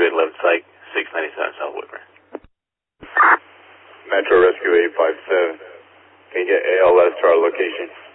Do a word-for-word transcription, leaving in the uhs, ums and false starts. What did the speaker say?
eight eleven Psych, six ninety-seven South Whitmer. Metro Rescue eight five seven. Can you get A L S to our location?